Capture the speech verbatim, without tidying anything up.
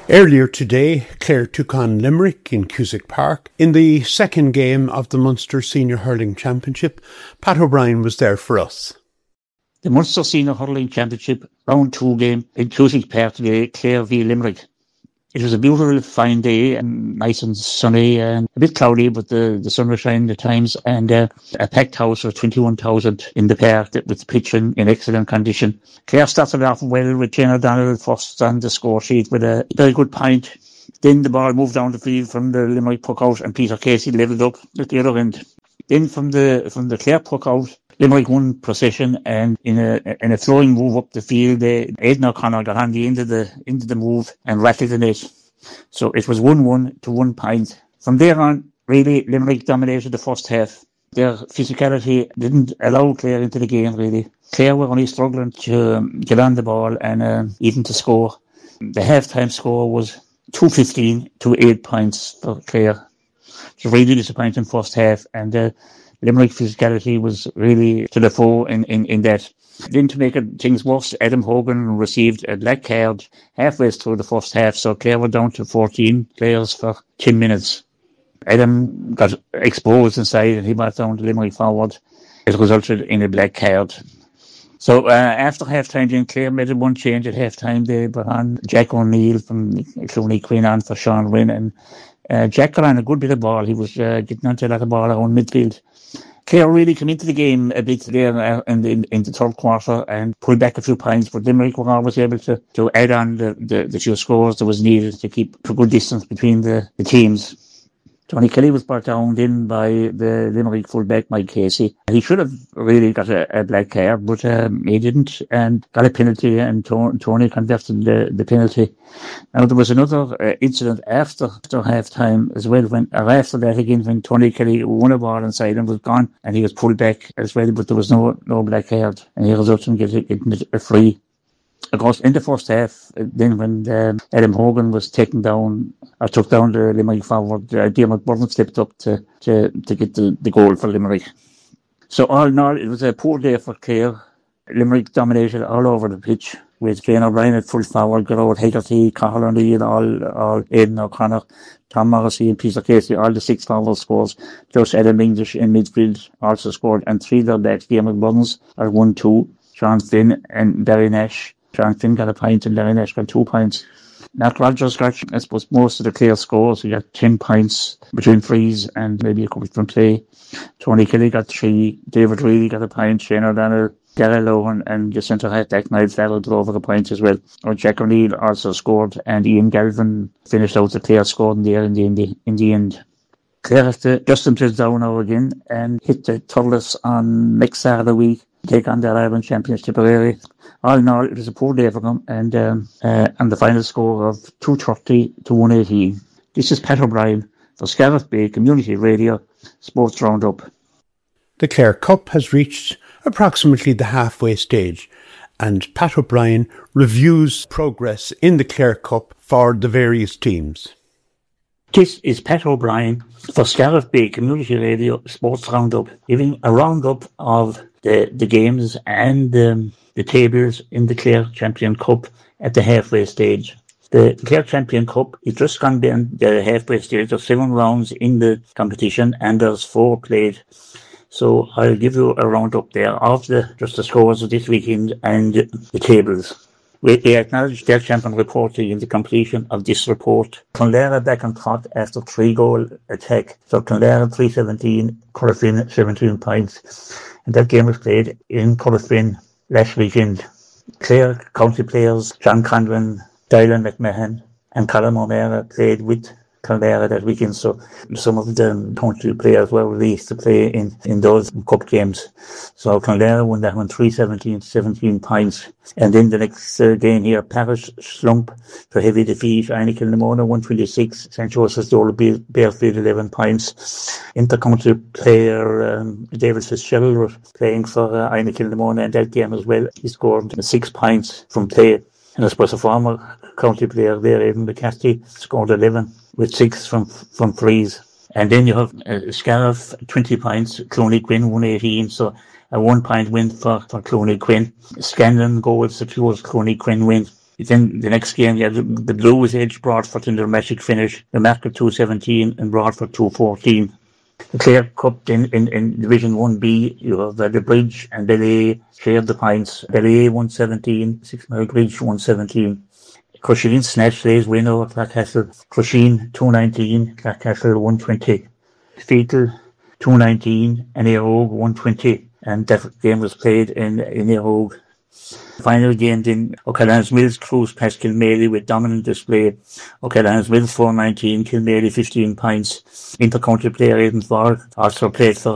Earlier today, Clare took on Limerick in Cusack Park. In the second game of the Munster Senior Hurling Championship, Pat O'Brien was there for us. The Munster Senior Hurling Championship round two game in Cusack Park today, Clare v Limerick. It was a beautiful, fine day, and nice and sunny, and a bit cloudy, but the, the sun was shining at times, and uh, a packed house of twenty-one thousand in the park with the pitch in, in excellent condition. Clare started off well with Jane O'Donnell first on the score sheet with a very good point. Then the ball moved down the field from the Limerick puck out, and Peter Casey levelled up at the other end. Then from the from the Clare puck out, Limerick won possession, and in a in a flowing move up the field, uh, Aidan O'Connor got on the end of the into the move and rattled the net. So it was one one to one point. From there on, really, Limerick dominated the first half. Their physicality didn't allow Clare into the game, really. Clare were only struggling to um, get on the ball and uh, even to score. The half-time score was two fifteen to eight points for Clare. It was really disappointing first half, and uh, Limerick physicality was really to the fore in, in, in that. Then to make things worse, Adam Hogan received a black card halfway through the first half, so Clare were down to fourteen players for ten minutes. Adam got exposed inside and he brought down the Limerick forward. It resulted in a black card. So uh, after half-time, then Clare made one change at half-time. They brought on Jack O'Neill from Clooney Quinn on for Sean Wynn, and uh, Jack got on a good bit of ball. He was uh, getting onto a lot of ball around midfield. Clare really came into the game a bit there in the, in the third quarter and pulled back a few points, but Limerick were always able to, to add on the, the, the few scores that was needed to keep a good distance between the, the teams. Tony Kelly was brought down in by the Limerick fullback, Mike Casey. He should have really got a, a black card, but um, he didn't, and got a penalty, and to- Tony converted the, the penalty. Now, there was another uh, incident after, after half-time as well, when, or after that again, when Tony Kelly won a ball inside and was gone, and he was pulled back as well, but there was no no black card, and he resulted in getting, getting a free. Of course, in the first half, then when um, Adam Hogan was taken down, or took down the Limerick forward, uh, Diarmuid Byrne slipped up to, to, to get the, the goal for Limerick. So all in all, it was a poor day for Clare. Limerick dominated all over the pitch, with Jane O'Brien at full forward, Gerard Hegarty, Cathal O'Neill, all, all Aidan O'Connor, Tom Morrissey and Peter Casey, all the six forward scores. Plus Adam English in midfield also scored, and three of their backs, Diarmuid Byrne, are one two, Sean Flynn and Barry Nash. Sean Flynn got a point and Larry Nash got two points. Nat Rogers got, I suppose, most of the Clare scores. He got ten points between frees and maybe a couple from play. Tony Kelly got three. David Reilly got a point. Shane O'Donnell, Darrell Lohan, and the centre half back Niall Farrell did over the points as well. Or Jack O'Neill also scored, and Ian Galvin finished out the Clare scoring there in the, in the, in the end. Clare have to adjust themselves down now again and hit the Thurles on next Saturday week. Take on the Ireland Champions Tipperary. All in all, it was a poor day for them, and um, uh, and the final score of two thirty to one eighteen. This is Pat O'Brien for Scariff Bay Community Radio Sports Roundup. The Clare Cup has reached approximately the halfway stage, and Pat O'Brien reviews progress in the Clare Cup for the various teams. This is Pat O'Brien for Scariff Bay Community Radio Sports Roundup, giving a roundup of the, the games and um, the tables in the Clare Champion Cup at the halfway stage. The Clare Champion Cup is just gone down the halfway stage. There's seven rounds in the competition and there's four played. So I'll give you a roundup there of the just the scores of this weekend and the tables. We, we acknowledge their champion reporting in the completion of this report. Clonlara back on top after three goal attack. So Clonlara three seventeen, Corofin seventeen points. And that game was played in Corofin last weekend. Clare county players John Conlon, Dylan McMahon and Colin O'Mara played with Clonlara that weekend, so some of the county players were released to play in, in those cup games. So Clonlara won that one three seventeen, seventeen points. And then the next uh, game here, Parish slump for heavy defeat, Einik Kilnamona one twenty-six, Saint Joseph's Dole Bearfield eleven points. Inter-county player um, David Fitzgerald was playing for uh, Einik Kilnamona in that game as well. He scored six points from play. And I suppose a former county player there, Aidan McCarthy, scored eleven with six from from frees. And then you have uh, Scariff, twenty points, Clooney Quinn, one eighteen, so a one point win for, for Clooney Quinn. Scanlon goals secures Clooney Quinn win. Then the next game, yeah, the, the Blues edged Broadford in their magic finish. The Market two seventeen and Broadford two fourteen. The Clare Cup then in, in Division one B, you have uh, the Bridge and Ballet shared the points. Ballet one seventeen, Six Mile Bridge one seventeen. Crusheen snatched Day's winner over Clarecastle. Crusheen two nineteen, Clarecastle one twenty. Fetal two nineteen and Airog one twenty. And that game was played in, in Airog. Final game then, O'Callaghan's Mills cruised past Kilmaley with dominant display. O'Callaghan's Mills four nineteen, Kilmaley fifteen points. Inter-county player Aidan Ford also played for